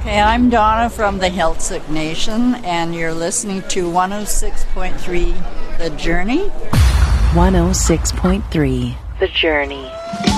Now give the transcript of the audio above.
Hey, I'm Donna from the Healtsick Nation, and you're listening to 106.3 The Journey. 106.3 The Journey.